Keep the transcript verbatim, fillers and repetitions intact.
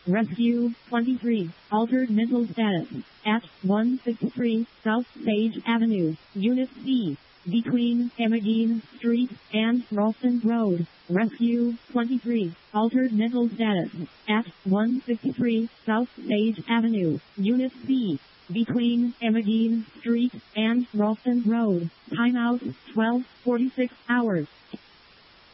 Rescue twenty-three, altered mental status, at one sixty-three South Sage Avenue, Unit C, between Emmeline Street and Ralston Road. Rescue twenty-three, altered mental status, at one sixty-three South Sage Avenue, Unit C, between Emmeline Street and Ralston Road. Timeout twelve forty-six hours.